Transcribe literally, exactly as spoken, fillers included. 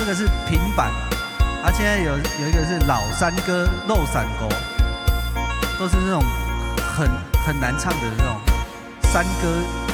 个是平板，啊，现在有有一个是老山歌、肉散狗，都是那种很很难唱的那种山歌。